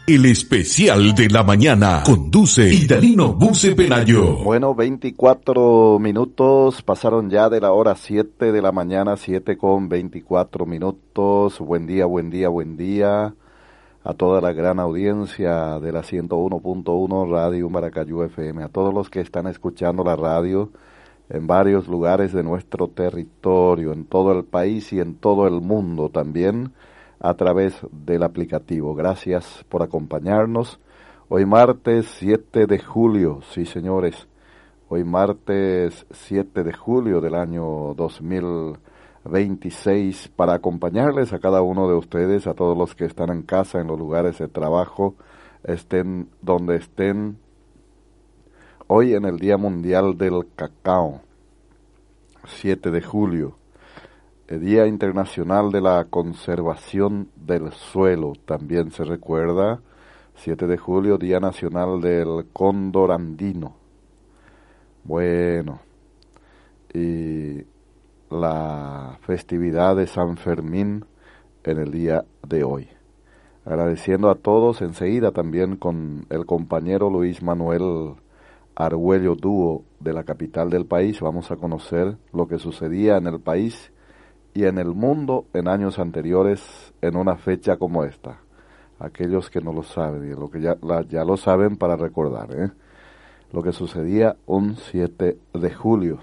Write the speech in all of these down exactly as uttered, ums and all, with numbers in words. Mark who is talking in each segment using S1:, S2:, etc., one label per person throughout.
S1: El especial de la mañana conduce Idalino Buce Pelayo.
S2: Bueno, veinticuatro minutos pasaron ya de la hora siete de la mañana, siete con veinticuatro minutos. Buen día, buen día, buen día a toda la gran audiencia de la ciento uno punto uno Radio Maracayú F M, a todos los que están escuchando la radio en varios lugares de nuestro territorio, en todo el país y en todo el mundo también, a través del aplicativo. Gracias por acompañarnos. Hoy martes siete de julio, sí señores, hoy martes siete de julio del año dos mil veintiséis, para acompañarles a cada uno de ustedes, a todos los que están en casa, en los lugares de trabajo, estén donde estén, hoy en el Día Mundial del Cacao, siete de julio. El Día Internacional de la Conservación del Suelo, también se recuerda, siete de julio, Día Nacional del Cóndor Andino. Bueno, y la festividad de San Fermín en el día de hoy. Agradeciendo a todos, enseguida también con el compañero Luis Manuel Argüello Dúo de la capital del país, vamos a conocer lo que sucedía en el país y en el mundo en años anteriores en una fecha como esta. Aquellos que no lo saben y lo que ya, la, ya lo saben para recordar, ¿eh? Lo que sucedía un siete de julio.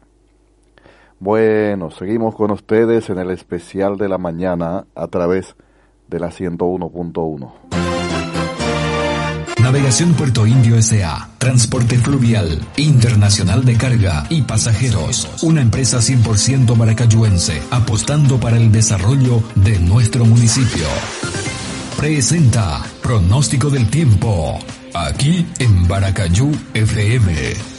S2: Bueno, seguimos con ustedes en el especial de la mañana a través de la ciento uno punto uno.
S3: Navegación Puerto Indio S A Transporte fluvial, internacional de carga y pasajeros. Una empresa cien por ciento maracayuense, apostando para el desarrollo de nuestro municipio. Presenta Pronóstico del Tiempo, aquí en Maracayú F M.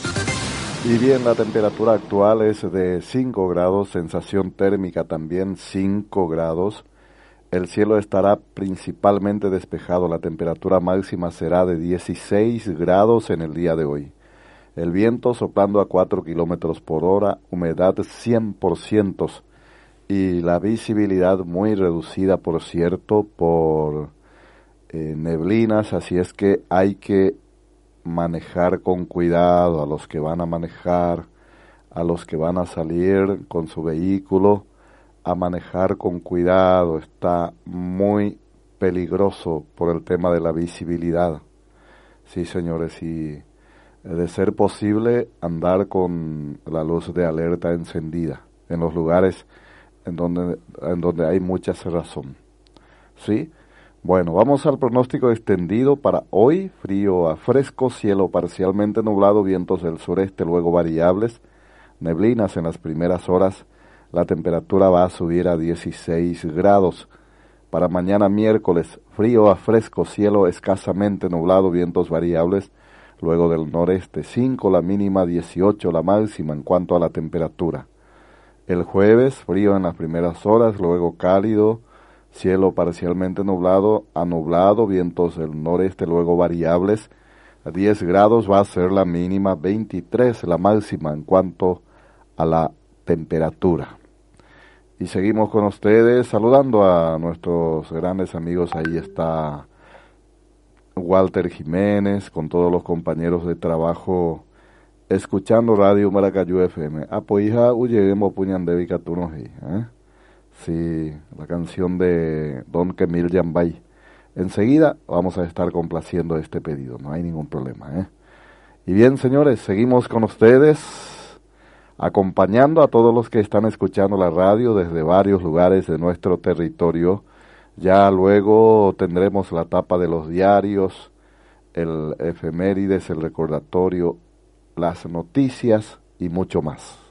S2: Y bien, la temperatura actual es de cinco grados, sensación térmica también cinco grados. El cielo estará principalmente despejado, la temperatura máxima será de dieciséis grados en el día de hoy. El viento soplando a cuatro kilómetros por hora, humedad cien por ciento y la visibilidad muy reducida, por cierto, por eh, neblinas, así es que hay que manejar con cuidado a los que van a manejar, a los que van a salir con su vehículo, a manejar con cuidado. Está muy peligroso por el tema de la visibilidad. Sí, señores, y de ser posible andar con la luz de alerta encendida en los lugares en donde, en donde hay mucha cerrazón. ¿Sí? Bueno, vamos al pronóstico extendido para hoy. Frío a fresco, cielo parcialmente nublado, vientos del sureste luego variables, neblinas en las primeras horas. La temperatura va a subir a dieciséis grados. Para mañana miércoles, frío a fresco, cielo escasamente nublado, vientos variables, luego del noreste, cinco la mínima, dieciocho la máxima en cuanto a la temperatura. El jueves, frío en las primeras horas, luego cálido, cielo parcialmente nublado a nublado, vientos del noreste, luego variables, diez grados va a ser la mínima, veintitrés la máxima en cuanto a la temperatura. Y seguimos con ustedes saludando a nuestros grandes amigos. Ahí está Walter Jiménez con todos los compañeros de trabajo escuchando Radio Maracayú F M. Apoija huyemos puñandevi catunoji, ¿eh? Sí, la canción de Don Kemil Yambay. Enseguida vamos a estar complaciendo este pedido, no hay ningún problema, ¿eh? Y bien, señores, seguimos con ustedes, acompañando a todos los que están escuchando la radio desde varios lugares de nuestro territorio. Ya luego tendremos la tapa de los diarios, el efemérides, el recordatorio, las noticias y mucho más.